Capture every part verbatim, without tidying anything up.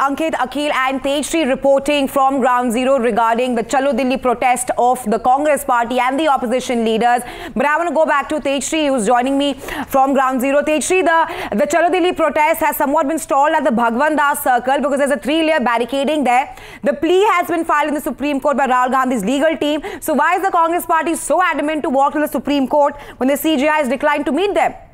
Ankit, Akhil and Tejashree reporting from Ground Zero regarding the Chalo Delhi protest of the Congress party and the opposition leaders. But I want to go back to Tejashree, who's joining me from Ground Zero. Tejashree, the, the Chalo Delhi protest has somewhat been stalled at the Bhagwan Das Circle because there's a three-layer barricading there. The plea has been filed in the Supreme Court by Rahul Gandhi's legal team. So why is the Congress party so adamant to walk to the Supreme Court when the C J I has declined to meet them?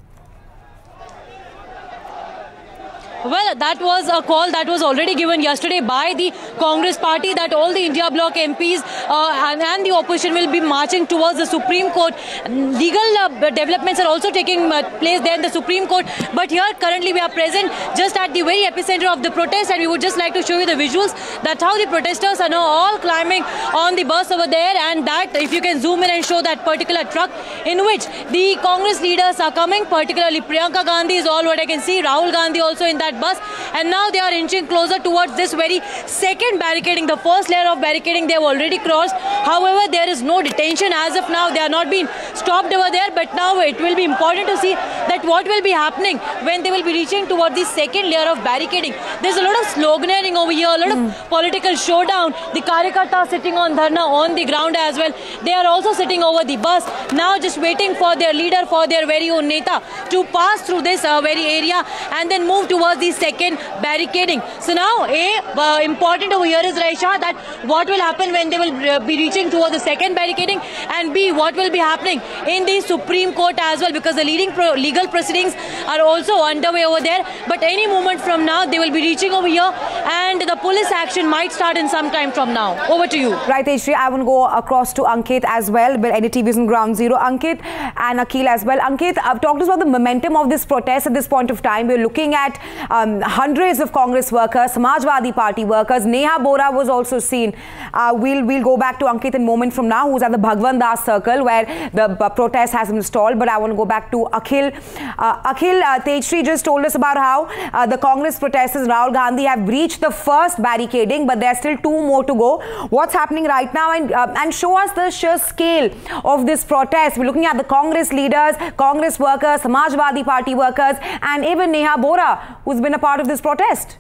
Well, that was a call that was already given yesterday by the Congress party that all the India bloc M Ps uh, and, and the opposition will be marching towards the Supreme Court. Legal uh, developments are also taking uh, place there in the Supreme Court. But here currently we are present just at the very epicenter of the protest, and we would just like to show you the visuals. That's how the protesters are now all climbing on the bus over there, and that if you can zoom in and show that particular truck in which the Congress leaders are coming, particularly Priyanka Gandhi is all what I can see, Rahul Gandhi also in that bus, and now they are inching closer towards this very second barricading. The first layer of barricading they have already crossed. However, there is no detention as of now. They are not being stopped over there, but now it will be important to see that what will be happening when they will be reaching towards the second layer of barricading. There's a lot of sloganeering over here, a lot mm. of political showdown. The Karyakartas sitting on dharna on the ground as well. They are also sitting over the bus, now just waiting for their leader, for their very own Neta to pass through this uh, very area and then move towards the second barricading. So now, A, uh, important over here is, Raisha, that what will happen when they will uh, be reaching towards the second barricading, and B, what will be happening in the Supreme Court as well, because the leading pro legal proceedings are also underway over there. But any moment from now, they will be reaching over here, and the police action might start in some time from now. Over to you. Right, Tejashree, I want to go across to Ankit as well, but N D T V is on Ground Zero. Ankit and Akhil as well. Ankit, uh, talk to us about the momentum of this protest at this point of time. We're looking at um, hundreds of Congress workers, Samajwadi Party workers. Neha Bora was also seen. Uh, we'll we'll go back to Ankit in a moment from now, who's at the Bhagwan Das Circle where the uh, protest has been stalled. But I want to go back to Akhil. Uh, Akhil, uh, Tejashree just told us about how uh, the Congress protesters, Rahul Gandhi, have breached the first barricading, but there's still two more to go. What's happening right now? And uh, and show us the sheer scale of this protest. We're looking at the Congress leaders, Congress workers, Samajwadi Party workers, and even Neha Bora, who's been a part of this protest.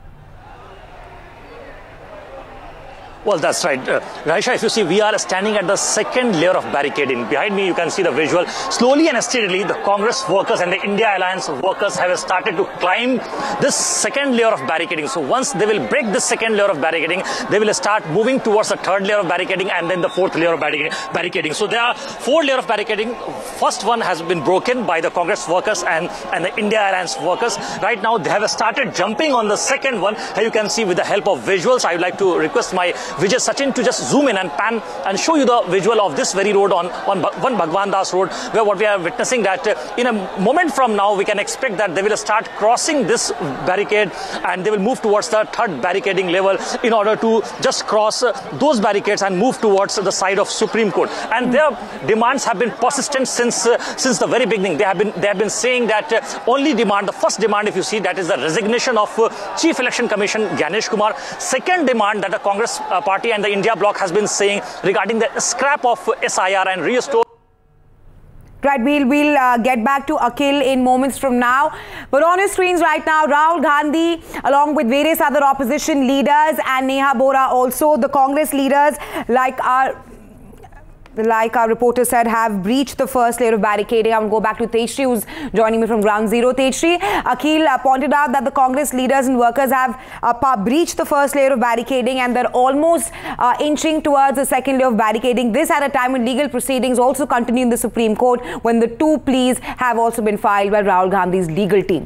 Well, that's right. Uh, Raisha, if you see, we are standing at the second layer of barricading. Behind me, you can see the visual. Slowly and steadily, the Congress workers and the India Alliance workers have started to climb this second layer of barricading. So once they will break this second layer of barricading, they will start moving towards the third layer of barricading and then the fourth layer of barricading. So there are four layers of barricading. First one has been broken by the Congress workers and, and the India Alliance workers. Right now, they have started jumping on the second one. Here you can see with the help of visuals. I would like to request my Vijay Sachin to just zoom in and pan and show you the visual of this very road on, on one Bhagwan Das road, where what we are witnessing that uh, in a moment from now, we can expect that they will start crossing this barricade and they will move towards the third barricading level in order to just cross uh, those barricades and move towards the side of Supreme Court. And their demands have been persistent since uh, since the very beginning. They have been they have been saying that uh, only demand, the first demand, if you see, that is the resignation of uh, Chief Election Commission Gyanesh Kumar. Second demand that the Congress uh, party and the India bloc has been saying regarding the scrap of S I R and restore. Right, we'll, we'll uh, get back to Akhil in moments from now. But on his screens right now, Rahul Gandhi, along with various other opposition leaders, and Neha Bora also, the Congress leaders, like our... like our reporter said, have breached the first layer of barricading. I'm going to go back to Tejashree, who's joining me from Ground Zero. Tejashree, Akhil uh, pointed out that the Congress leaders and workers have uh, breached the first layer of barricading and they're almost uh, inching towards the second layer of barricading. This at a time when legal proceedings also continue in the Supreme Court, when the two pleas have also been filed by Rahul Gandhi's legal team.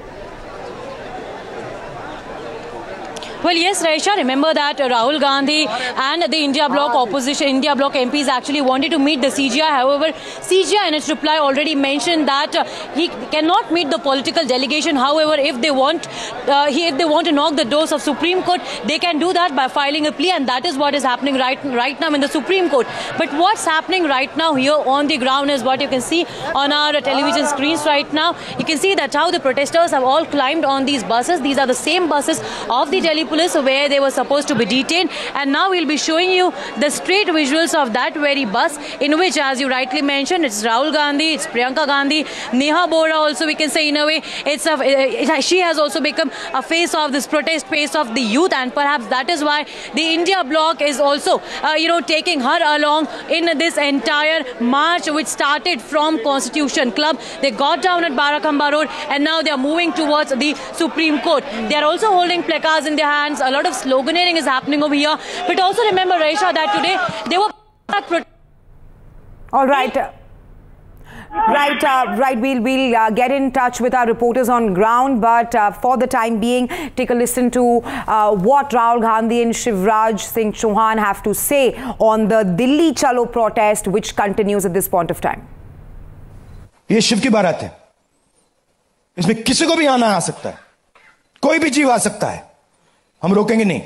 Well, yes, Raisha, remember that uh, Rahul Gandhi and the India bloc opposition, India bloc M Ps actually wanted to meet the C J I. However, C J I in its reply already mentioned that uh, he cannot meet the political delegation. However, if they want, uh, he, if they want to knock the doors of Supreme Court, they can do that by filing a plea, and that is what is happening right, right now in the Supreme Court. But what's happening right now here on the ground is what you can see on our uh, television screens right now. You can see that how the protesters have all climbed on these buses. These are the same buses of the Delhi police Metropolis, where they were supposed to be detained. And now we'll be showing you the straight visuals of that very bus, in which, as you rightly mentioned, it's Rahul Gandhi, it's Priyanka Gandhi, Neha Bora also, we can say in a way, it's a, it, she has also become a face of this protest, face of the youth, and perhaps that is why the India bloc is also, uh, you know, taking her along in this entire march, which started from Constitution Club. They got down at Barakamba Road, and now they are moving towards the Supreme Court. They are also holding placards in their hands. A lot of sloganeering is happening over here. But also remember, Raisha, that today they were... All right. Right, uh, right. We'll, we'll uh, get in touch with our reporters on ground. But uh, for the time being, take a listen to uh, what Rahul Gandhi and Shivraj Singh Chauhan have to say on the Delhi Chalo protest, which continues at this point of time. ये शिव की बारात है. इसमें किसी को भी आना आ सकता है. कोई भी जीव आ सकता है. हम रोकेंगे नहीं.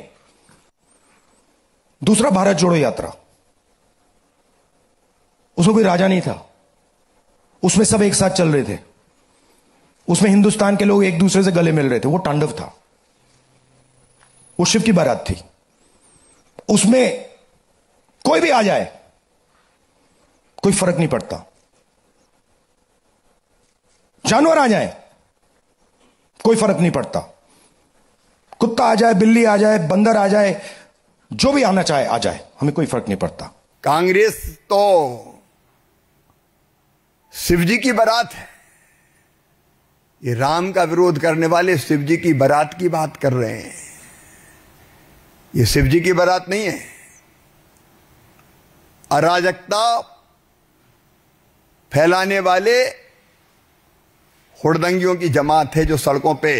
दूसरा भारत जोड़ो यात्रा. उसमें कोई राजा नहीं था. उसमें सब एक साथ चल रहे थे. उसमें हिंदुस्तान के लोग एक दूसरे से गले मिल रहे थे. वो तांडव था. वो शिव की बारात थी. उसमें कोई भी आ जाए, कोई फर्क नहीं पड़ता. जानवर आ जाए, कोई फर्क नहीं पड़ता. कुत्ता आ जाए, बिल्ली आ जाए, बंदर आ जाए, जो भी आना चाहे आ जाए, हमें कोई फर्क नहीं पड़ता. कांग्रेस तो शिव जी की बारात है. ये राम का विरोध करने वाले शिव जी की बारात की बात कर रहे हैं. ये शिव जी की बारात नहीं है. अराजकता फैलाने वाले हुड़दंगियों की जमात है जो सड़कों पे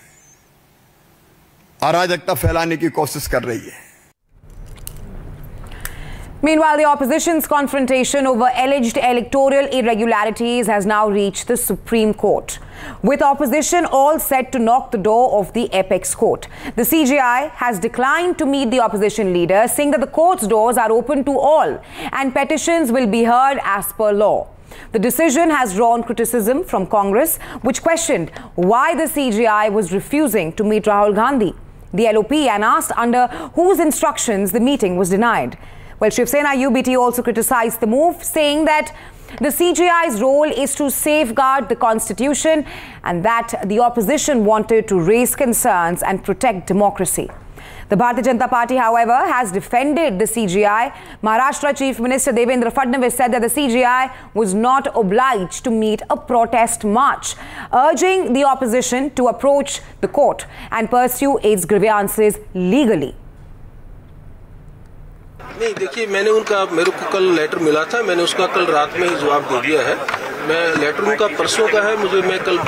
अराजकता फैलाने की कोशिश कर रही है. Meanwhile, the opposition's confrontation over alleged electoral irregularities has now reached the Supreme Court, with opposition all set to knock the door of the apex court. The C J I has declined to meet the opposition leader, saying that the court's doors are open to all and petitions will be heard as per law. The decision has drawn criticism from Congress, which questioned why the C J I was refusing to meet Rahul Gandhi, the L O P, and asked under whose instructions the meeting was denied. Well, Shiv Sena U B T also criticized the move, saying that the C J I's role is to safeguard the constitution and that the opposition wanted to raise concerns and protect democracy. The Bharatiya Janata Party, however, has defended the C J I. Maharashtra Chief Minister Devendra Fadnavis said that the C J I was not obliged to meet a protest march, urging the opposition to approach the court and pursue its grievances legally. नहीं देखिए, मैंने उनका मेरे को कल letter मिला था. मैंने उसका कल रात में ही जवाब दे दिया है. मैं लेटर उनका परसों का है. मुझे मैं कल